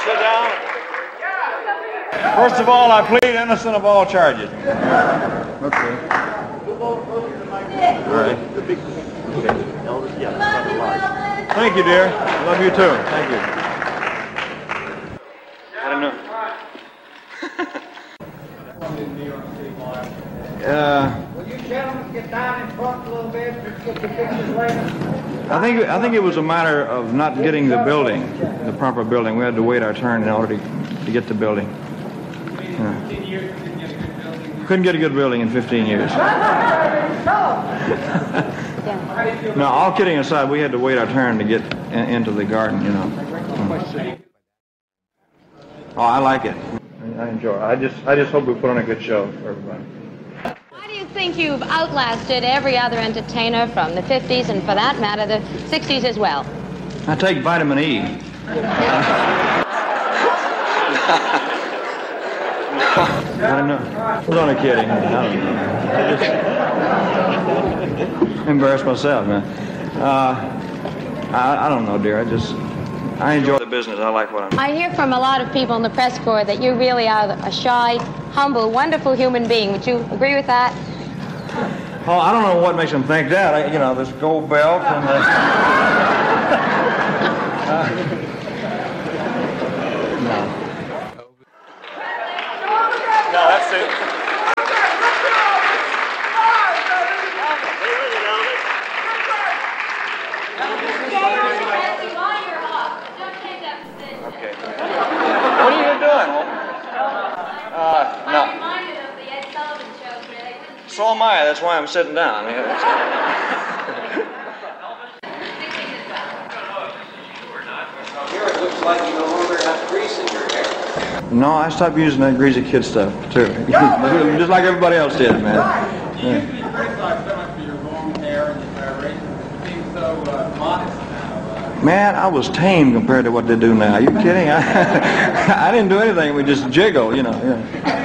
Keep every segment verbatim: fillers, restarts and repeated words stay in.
Sit down. First of all, I plead innocent of all charges. Okay. All right. Okay. Thank you, dear. Love you too. Thank you. I don't know. uh, Will you gentlemen get down in front a little bit and get your pictures later? I think I think it was a matter of not getting the building, the proper building. We had to wait our turn in order to, to get the building. Yeah. Couldn't get a good building in fifteen years. No, all kidding aside, we had to wait our turn to get in, into the garden, you know. Mm. Oh, I like it. I enjoy it. I just, I just hope we put on a good show for everybody. Why do you think you've outlasted every other entertainer from the fifties and, for that matter, the sixties as well? I take vitamin E. I don't know. I was only kidding. I don't know. I just embarrassed myself, man. Uh, I, I don't know, dear. I just, I enjoy the business. I like what I'm doing. I hear from a lot of people in the press corps that you really are a shy, humble, wonderful human being. Would you agree with that? Oh, I don't know what makes them think that. I, you know, this gold belt and the... uh, no. No, that's it. Okay. What are you doing? Uh, no. I'm reminded of the Ed Sullivan show today. So am I. That's why I'm sitting down. Here it looks like you no longer have grease in your hair. No, I stopped using that greasy kid stuff, too. Just like everybody else did, man. You used to be criticized so much for your long hair and your razor. It seems so uh, modest now. Uh, Man, I was tame compared to what they do now. Are you kidding? I, I didn't do anything. We just jiggle, you know. Yeah.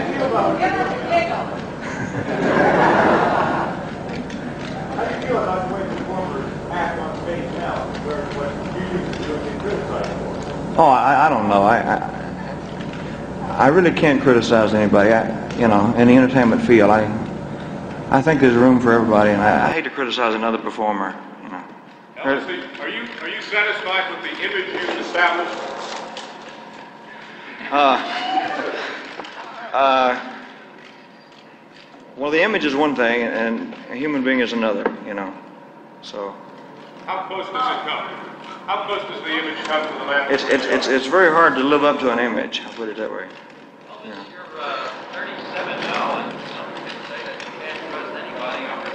Oh, I, I don't know. I, I I really can't criticize anybody. I, you know, in the entertainment field, I I think there's room for everybody, and I, I hate to criticize another performer. You know. Elsie, are you are you satisfied with the image you've established? Uh, uh, well, the image is one thing, and a human being is another. You know, so. How close does it come? How close does the image come to the last? It's it's it's it's very hard to live up to an image. I'll put it that way. Yeah. You're uh, thirty-seven now, and some people say that you can't trust anybody over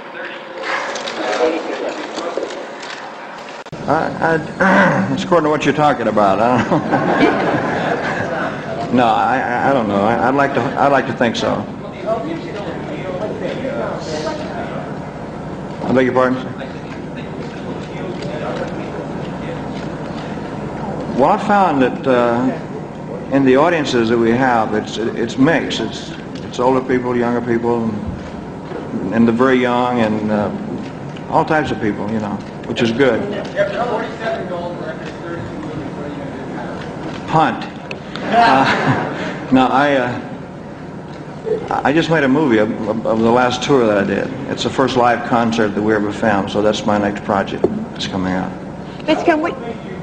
thirty. I, I, it's according to what you're talking about. I don't know. No, I, I don't know. I, I'd like to. I'd like to think so. I beg your pardon? Well, I found that uh, in the audiences that we have, it's it's mixed. It's it's older people, younger people, and, and the very young, and uh, all types of people, you know, which is good. Punt. Uh, no, I uh, I just made a movie of, of, of the last tour that I did. It's the first live concert that we ever filmed, so that's my next project that's coming out. Mister Can we...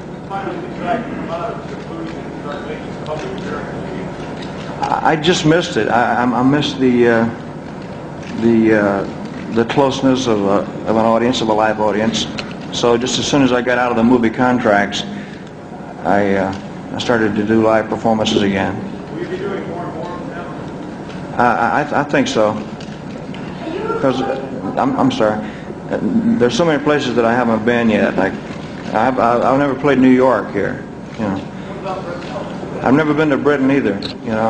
I just missed it. I, I missed the uh, the uh, the closeness of, a, of an audience, of a live audience. So just as soon as I got out of the movie contracts, I uh, I started to do live performances again. Will you be doing more and more now? I I, I think so. Because I'm I'm sorry. There's so many places that I haven't been yet. Like I've I've never played New York here. You know. I've never been to Britain either, you know.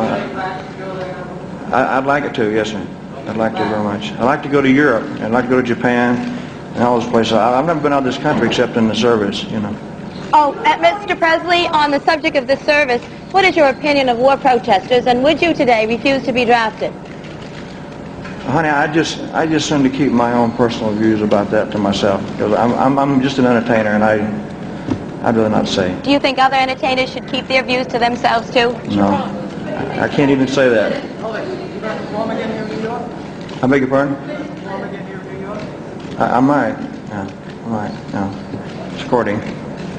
I, I'd like it to, yes, sir. I'd like to very much. I'd like to go to Europe. I'd like to go to Japan and all those places. I, I've never been out of this country except in the service, you know. Oh, uh, Mister Presley, on the subject of the service, what is your opinion of war protesters, and would you today refuse to be drafted? Honey, I just I just seem to keep my own personal views about that to myself because I'm I'm, I'm just an entertainer, and I I'd rather not say. Do you think other entertainers should keep their views to themselves too? No. I can't even say that. You going to perform again here in New York? I beg your pardon? Perform again here in New York? I, I might. Yeah, I might. No. It's courting. What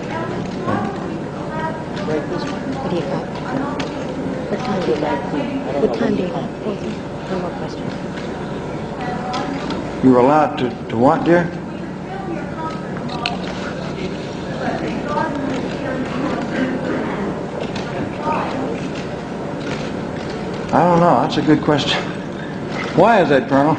do you got? What time do you got? What time do you got? One more question. You were allowed to, to what, dear? I don't know. That's a good question. Why is that, Colonel?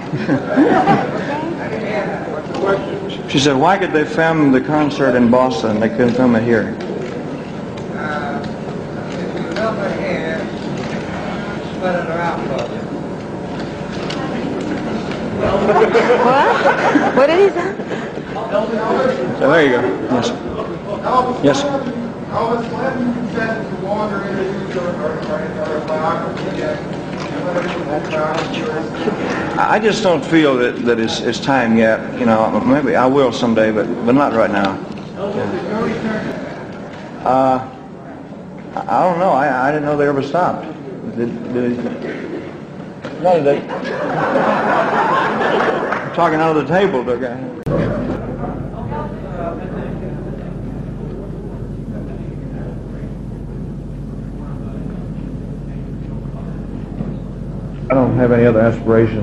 She said, why could they film the concert in Boston? They couldn't film it here. Uh, if you help her here, split her out for you. What? What did he say? So there you go. Yes. Yes. Elvis Clinton said to wander into or, or, or, or biography yet. I just don't feel that, that it's, it's time yet. You know, maybe I will someday, but, but not right now. Yeah. Uh, I I don't know. I, I didn't know they ever stopped. Did, did, no, did they? I'm talking under the table, the guy. I don't have any other aspirations.